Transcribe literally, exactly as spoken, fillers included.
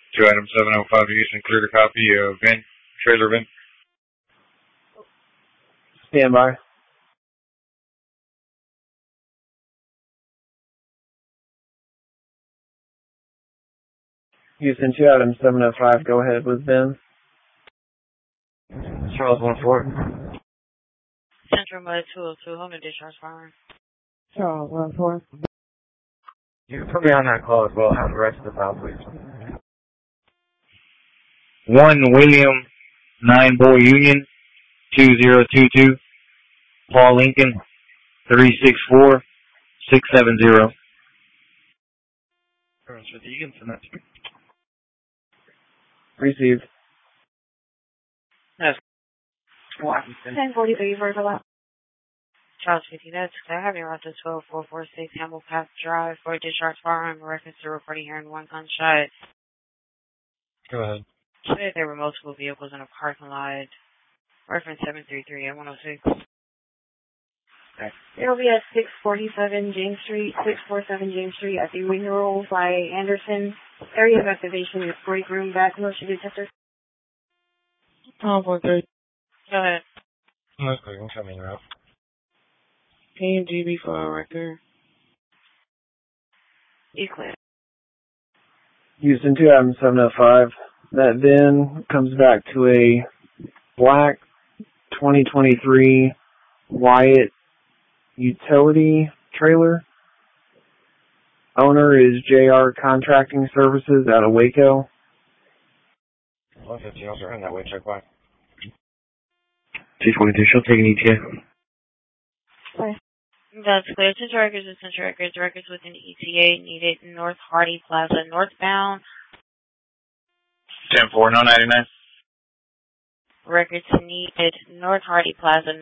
To item seven oh five Houston, cleared a copy of V I N, trailer V I N. Stand by. Houston, two item seven oh five, go ahead with Ben. Charles one four. Central Mud two oh two, home to discharge firearm. Charles one four. You can put me on that call as well. Have the rest of the file, please. One William, nine Bull Union, two zero two two. Paul Lincoln, three six four, six seven zero. You can send that to me. Received. Yes. ten forty-three, Virgil. Charles fifty, that's I have your route to twelve four four six Hamble Path Drive for a discharge firearm in reference to reporting hearing one gunshot. Go ahead. Today there were multiple vehicles in a parking lot. Reference seven three three and one oh six. Okay. It'll be at six forty-seven James Street, six forty-seven James Street at the Wingerol by Anderson. Area of activation is break room back motion detector. Tom one three. Go ahead. That's good. You can tell me you're out. P M G B for a record. You clear. Houston, two item seven oh five. That then comes back to a black twenty twenty-three Wyatt utility trailer. Owner is J R Contracting Services out of Waco. one fifty, also around that way, check why. two twenty-two, she'll take an E T A. Okay. That's clear. Central records and central records. Records with an E T A needed North Hardy Plaza northbound. ten four, no ninety-nine. Records needed North Hardy Plaza